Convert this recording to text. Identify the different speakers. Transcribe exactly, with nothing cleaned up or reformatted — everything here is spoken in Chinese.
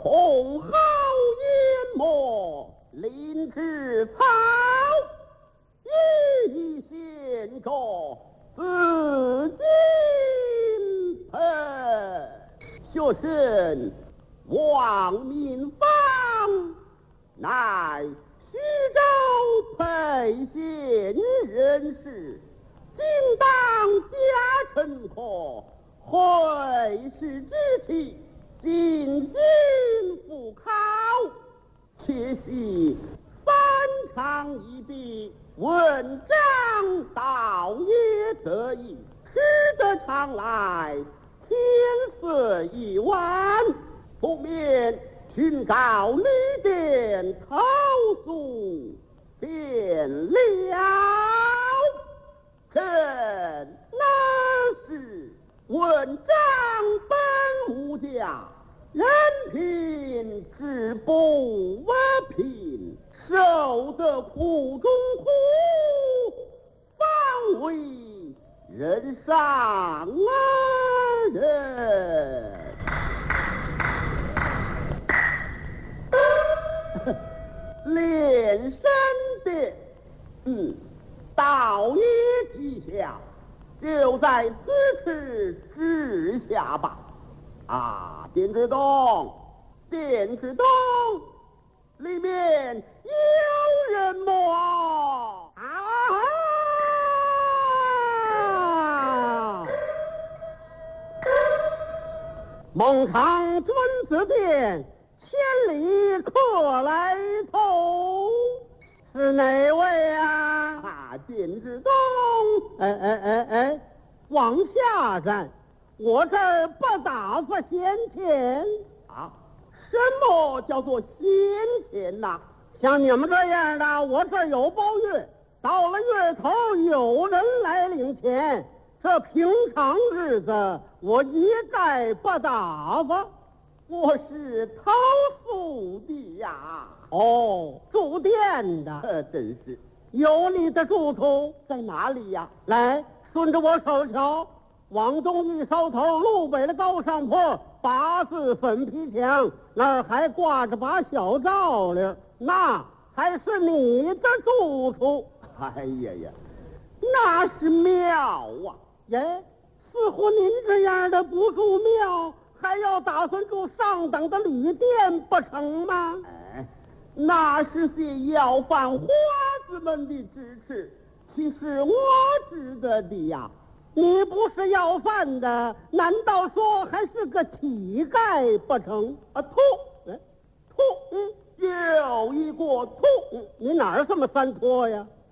Speaker 1: 红蒿淹没林之草，一线着紫金盆。学生王明芳，乃徐州沛县人士，今当家臣科，会试之期，进京赴考，且系三长一笔，文章道也得意，吃得常来，天色已晚，不免寻找旅店投诉便了。臣乃是文章本无价，人贫志不贫，受得苦中苦，方为人上啊人。连声的，嗯，道也吉祥，就在此时治下吧。啊，店之东，店之东，里面有人么？啊！孟尝君子殿，千里客来投，是哪位啊？啊，店之东。哎哎哎哎，往下站。我这儿不打发闲钱啊！什么叫做闲钱呐？像你们这样的，我这儿有包月，到了月头有人来领钱。这平常日子我一概不打发。我是投宿的呀。哦，住店的，呃，真是有你的住处在哪里呀？来，顺着我手瞧。往东一梢头，路北的高上坡，八字粉皮墙，那儿还挂着把小罩铃，那才是你的住处。哎呀呀，那是庙啊！耶，似乎您这样的不住庙，还要打算住上等的旅店不成吗？哎，那是些要饭花子们的支持，其实我知道的呀。你不是要饭的，难道说还是个乞丐不成？啊，吐，嗯，吐，嗯，又一个吐，嗯，你哪儿这么三脱呀？